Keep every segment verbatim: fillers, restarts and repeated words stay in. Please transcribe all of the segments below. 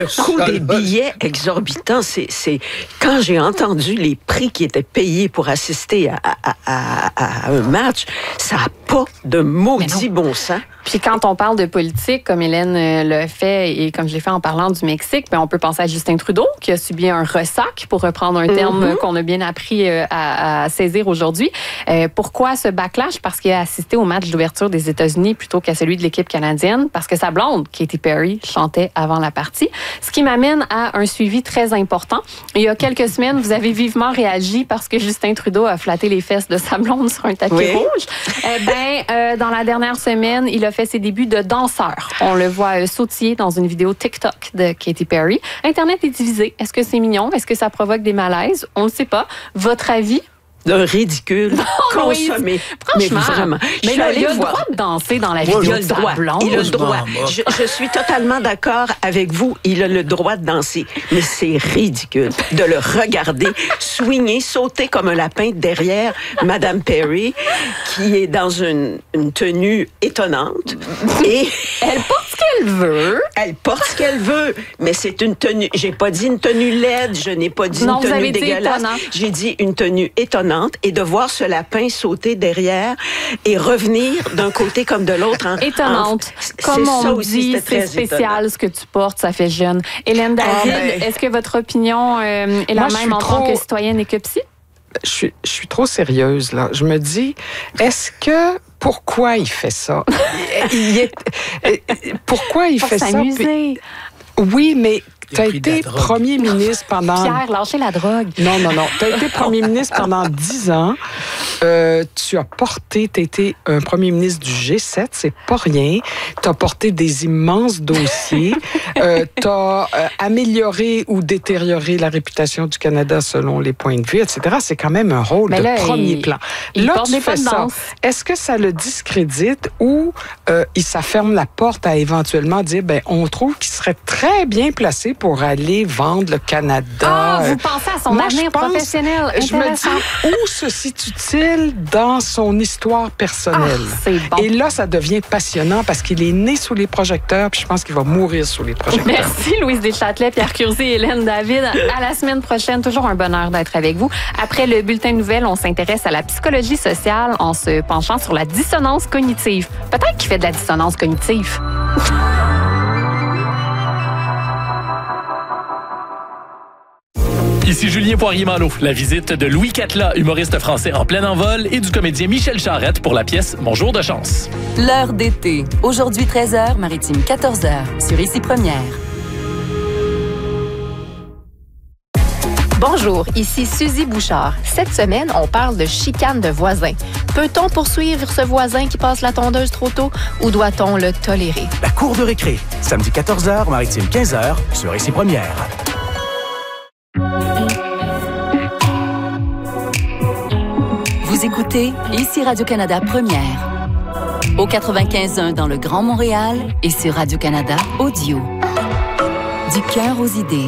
Le coût des billets exorbitants, c'est, c'est quand j'ai entendu les prix qui étaient payés pour assister à, à, à, à un match, ça n'a pas de maudit bon sens. Puis quand on parle de politique, comme Hélène le fait et comme je l'ai fait en parlant du Mexique, bien, on peut penser à Justin Trudeau qui a subi un ressac, pour reprendre un terme mm-hmm. qu'on a bien appris à, à saisir aujourd'hui. Euh, pourquoi ce backlash? Parce qu'il a assisté au match d'ouverture des États-Unis plutôt qu'à celui de l'équipe canadienne, parce que sa blonde, Katy Perry, chantait avant la partie. Ce qui m'amène à un suivi très important. Il y a quelques semaines, vous avez vivement réagi parce que Justin Trudeau a flatté les fesses de sa blonde sur un tapis oui. rouge. Eh bien, euh, dans la dernière semaine, il a fait ses débuts de danseur. On le voit euh, sautiller dans une vidéo TikTok de Katy Perry. Internet est divisé. Est-ce que c'est mignon? Est-ce que ça provoque des malaises? On ne le sait pas. Votre avis? Un ridicule non, consommé. Franchement, mais vraiment. Mais là, il a le droit de danser dans la vidéo. Il a le droit. Il a le droit. Je, je suis totalement d'accord avec vous. Il a le droit de danser. Mais c'est ridicule de le regarder swinger, sauter comme un lapin derrière Madame Perry, qui est dans une, une tenue étonnante. Et elle porte ce qu'elle veut. Elle porte ce qu'elle veut. Mais c'est une tenue. J'ai pas dit une tenue laide. Je n'ai pas dit non, une tenue dégueulasse. Étonnant. J'ai dit une tenue étonnante. Et de voir ce lapin sauter derrière et revenir d'un côté comme de l'autre. En, étonnante. En, comme on ça aussi, dit, c'est spécial étonnant. Ce que tu portes, ça fait jeune. Hélène David, ah ben, est-ce que votre opinion euh, est la moi, même en trop... tant que citoyenne et que psy? Je suis, je suis trop sérieuse, là. Je me dis, est-ce que... Pourquoi il fait ça? il est, pourquoi il Pour fait s'amuser. ça? Puis, oui, mais... Tu as été premier ministre pendant... Pierre, lâchez la drogue. Non, non, non. Tu as été premier ministre pendant dix ans. Euh, tu as porté... Tu as été un premier ministre du G sept, c'est pas rien. Tu as porté des immenses dossiers. euh, tu as euh, amélioré ou détérioré la réputation du Canada selon les points de vue, et cetera. C'est quand même un rôle mais de là, premier il, plan. Il là, porte tu des fais ça. Est-ce que ça le discrédite ou euh, il ça ferme la porte à éventuellement dire, ben, on trouve qu'il serait très bien placé pour aller vendre le Canada. Ah, vous pensez à son Moi, avenir pense, professionnel. Je me dis, où se situe-t-il dans son histoire personnelle? Ah, c'est bon. Et là, ça devient passionnant parce qu'il est né sous les projecteurs, puis je pense qu'il va mourir sous les projecteurs. Merci, Louise Deschâtelet, Pierre Curzi et Hélène David. À la semaine prochaine, toujours un bonheur d'être avec vous. Après le bulletin de nouvelles, on s'intéresse à la psychologie sociale en se penchant sur la dissonance cognitive. Peut-être qu'il fait de la dissonance cognitive. Ici Julien Poirier-Malo. La visite de Louis Catla, humoriste français en plein envol, et du comédien Michel Charette pour la pièce Bonjour de chance. L'heure d'été. Aujourd'hui treize heures, Maritime quatorze heures, sur Ici Première. Bonjour, ici Suzy Bouchard. Cette semaine, on parle de chicane de voisins. Peut-on poursuivre ce voisin qui passe la tondeuse trop tôt ou doit-on le tolérer? La cour de récré, samedi quatorze heures, Maritime quinze heures, sur Ici Première. Vous écoutez Ici Radio-Canada Première. Au quatre-vingt-quinze point un dans le Grand Montréal et sur Radio-Canada Audio. Du cœur aux idées.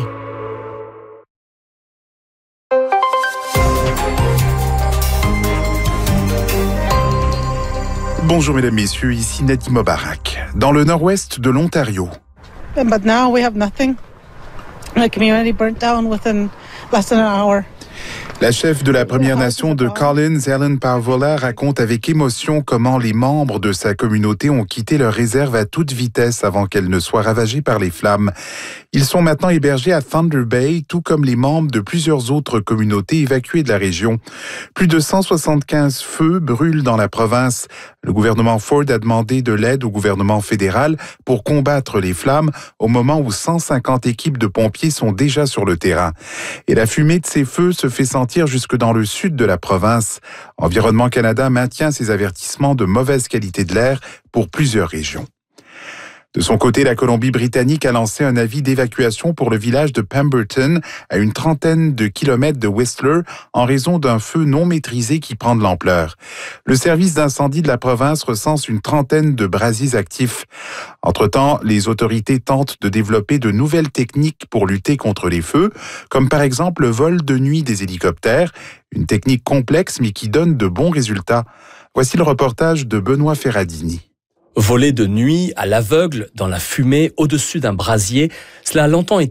Bonjour mesdames, messieurs, ici Nadim Mobarak, dans le nord-ouest de l'Ontario. But now we have nothing. The community burnt down within less than an hour. La chef de la Première Nation de Collins, Ellen Parvola, raconte avec émotion comment les membres de sa communauté ont quitté leur réserve à toute vitesse avant qu'elle ne soit ravagée par les flammes. Ils sont maintenant hébergés à Thunder Bay, tout comme les membres de plusieurs autres communautés évacuées de la région. Plus de cent soixante-quinze feux brûlent dans la province. Le gouvernement Ford a demandé de l'aide au gouvernement fédéral pour combattre les flammes au moment où cent cinquante équipes de pompiers sont déjà sur le terrain. Et la fumée de ces feux se fait sentir jusque dans le sud de la province. Environnement Canada maintient ses avertissements de mauvaise qualité de l'air pour plusieurs régions. De son côté, la Colombie-Britannique a lancé un avis d'évacuation pour le village de Pemberton, à une trentaine de kilomètres de Whistler, en raison d'un feu non maîtrisé qui prend de l'ampleur. Le service d'incendie de la province recense une trentaine de brasiers actifs. Entre-temps, les autorités tentent de développer de nouvelles techniques pour lutter contre les feux, comme par exemple le vol de nuit des hélicoptères, une technique complexe mais qui donne de bons résultats. Voici le reportage de Benoît Ferradini. Voler de nuit, à l'aveugle, dans la fumée, au-dessus d'un brasier, cela a longtemps été